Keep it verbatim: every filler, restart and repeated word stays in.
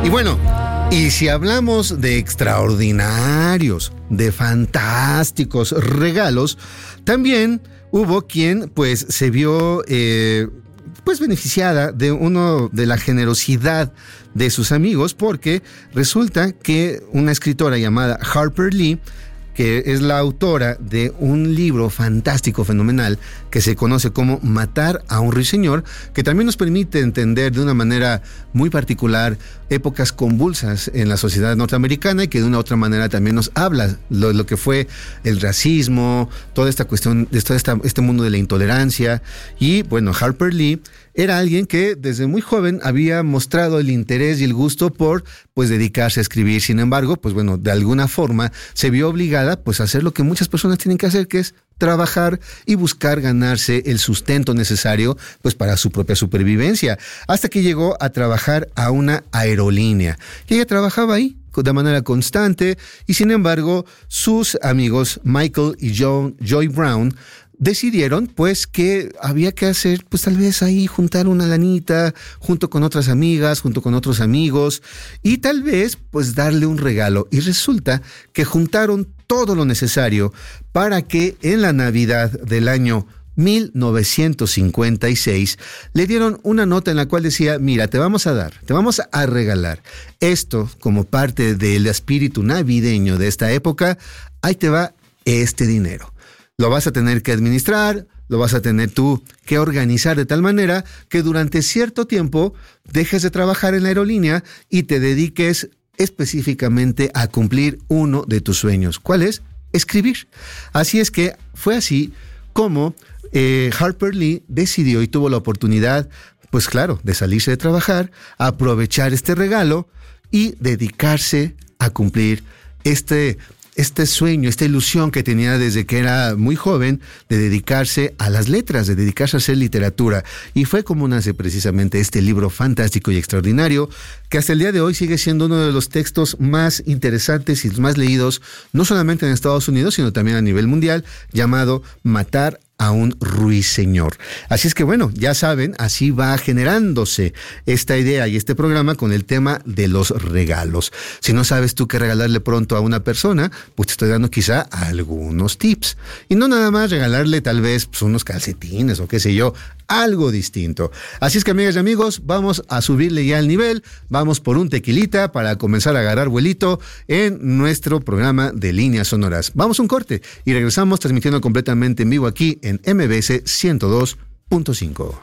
Y bueno, y si hablamos de extraordinarios, de fantásticos regalos, también hubo quien pues se vio eh, pues beneficiada de uno de la generosidad de sus amigos, porque resulta que una escritora llamada Harper Lee, que es la autora de un libro fantástico, fenomenal, que se conoce como Matar a un ruiseñor, que también nos permite entender de una manera muy particular épocas convulsas en la sociedad norteamericana y que de una u otra manera también nos habla de lo que fue el racismo, toda esta cuestión, de todo esta, este mundo de la intolerancia. Y bueno, Harper Lee era alguien que desde muy joven había mostrado el interés y el gusto por pues dedicarse a escribir. Sin embargo, pues bueno, de alguna forma se vio obligada pues a hacer lo que muchas personas tienen que hacer, que es trabajar y buscar ganarse el sustento necesario pues para su propia supervivencia, hasta que llegó a trabajar a una aerolínea. Y ella trabajaba ahí de manera constante y sin embargo sus amigos Michael y John, Joy Brown decidieron pues que había que hacer pues tal vez ahí juntar una lanita junto con otras amigas, junto con otros amigos y tal vez pues darle un regalo. Y resulta que juntaron todo lo necesario para que en la Navidad del año mil novecientos cincuenta y seis le dieron una nota en la cual decía: mira, te vamos a dar, te vamos a regalar esto como parte del espíritu navideño de esta época, ahí te va este dinero. Lo vas a tener que administrar, lo vas a tener tú que organizar de tal manera que durante cierto tiempo dejes de trabajar en la aerolínea y te dediques específicamente a cumplir uno de tus sueños. ¿Cuál es? Escribir. Así es que fue así como eh, Harper Lee decidió y tuvo la oportunidad, pues claro, de salirse de trabajar, aprovechar este regalo y dedicarse a cumplir este este sueño, esta ilusión que tenía desde que era muy joven de dedicarse a las letras, de dedicarse a hacer literatura. Y fue como nace precisamente este libro fantástico y extraordinario, que hasta el día de hoy sigue siendo uno de los textos más interesantes y más leídos, no solamente en Estados Unidos, sino también a nivel mundial, llamado Matar a un ruiseñor. Así es que bueno, ya saben, así va generándose esta idea y este programa con el tema de los regalos. Si no sabes tú qué regalarle pronto a una persona, pues te estoy dando quizá algunos tips. Y no nada más regalarle tal vez pues, unos calcetines o qué sé yo, algo distinto. Así es que, amigas y amigos, vamos a subirle ya el nivel, vamos por un tequilita para comenzar a agarrar vuelito en nuestro programa de Líneas Sonoras. Vamos a un corte y regresamos transmitiendo completamente en vivo aquí en M B S ciento dos punto cinco.